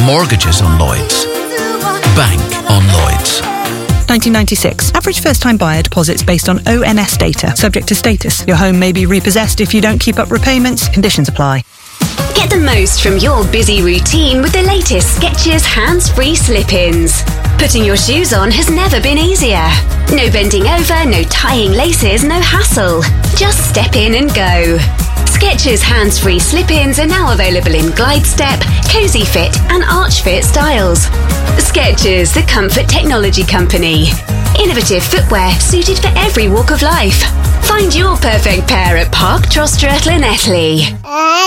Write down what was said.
Mortgages on Lloyds. Bank on Lloyds. 1996. Average first-time buyer deposits based on ONS data. Subject to status. Your home may be repossessed if you don't keep up repayments. Conditions apply. Get the most from your busy routine with the latest Skechers hands-free slip-ins. Putting your shoes on has never been easier. No bending over, no tying laces, no hassle. Just step in and go. Skechers hands-free slip-ins are now available in Glide Step, Cozy Fit and Arch Fit styles. Skechers, the comfort technology company. Innovative footwear suited for every walk of life. Find your perfect pair at Park Trostre Llanelli.